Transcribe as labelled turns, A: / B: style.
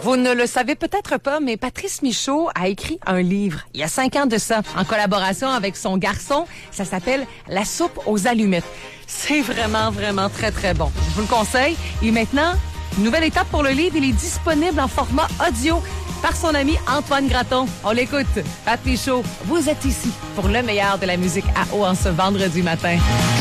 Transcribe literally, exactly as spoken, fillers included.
A: Vous ne le savez peut-être pas, mais Patrice Michaud a écrit un livre il y a cinq ans de ça, en collaboration avec son garçon. Ça s'appelle « La soupe aux allumettes ». C'est vraiment, vraiment très, très bon. Je vous le conseille. Et maintenant, nouvelle étape pour le livre, il est disponible en format audio par son ami Antoine Graton. On l'écoute. Pat Michaud, vous êtes ici pour le meilleur de la musique à eau en ce vendredi matin.